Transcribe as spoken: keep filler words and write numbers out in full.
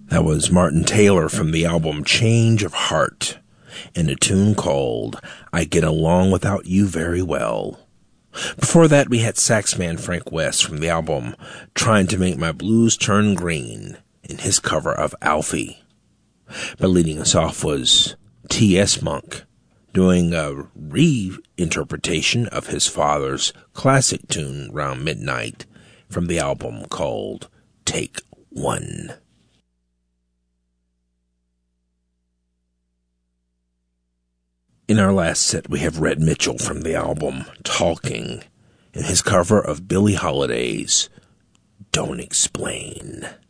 That was Martin Taylor from the album Change of Heart, and a tune called I Get Along Without You Very Well. Before that, we had Saxman Frank West from the album Trying to Make My Blues Turn Green, in his cover of Alfie. But leading us off was T S. Monk, doing a reinterpretation of his father's classic tune, Round Midnight, from the album called Take One. In our last set, we have Red Mitchell from the album Talking, in his cover of Billie Holiday's Don't Explain.